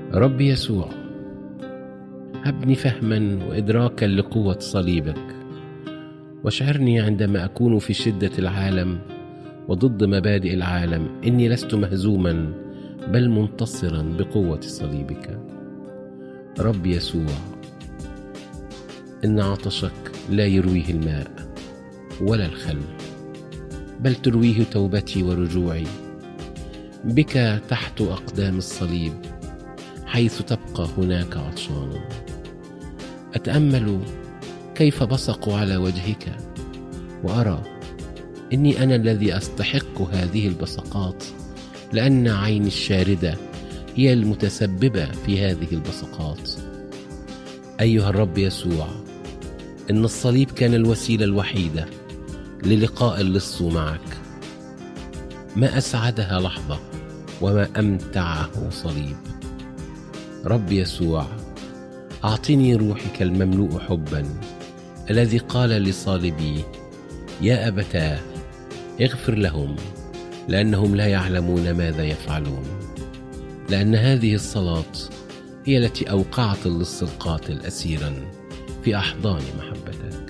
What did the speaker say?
رب يسوع، هبني فهما وإدراكا لقوة صليبك، واشعرني عندما أكون في شدة العالم وضد مبادئ العالم إني لست مهزوما بل منتصرا بقوة صليبك. رب يسوع، إن عطشك لا يرويه الماء ولا الخل، بل ترويه توبتي ورجوعي بك تحت أقدام الصليب، حيث تبقى هناك عطشان. أتأمل كيف بصقوا على وجهك، وأرى إني أنا الذي أستحق هذه البصقات، لأن عيني الشاردة هي المتسببة في هذه البصقات. أيها الرب يسوع، إن الصليب كان الوسيلة الوحيدة للقاء اللص معك. ما أسعدها لحظة وما أمتعه صليب. رب يسوع، أعطني روحك المملوء حبا، الذي قال لصالبيه: يا أبتاه اغفر لهم لأنهم لا يعلمون ماذا يفعلون. لأن هذه الصلاة هي التي أوقعت اللص القاتل أسيرا في أحضان محبتك.